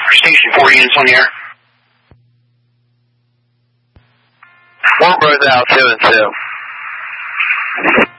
Station 4 units on the air. Warren Bros out 2 and 2.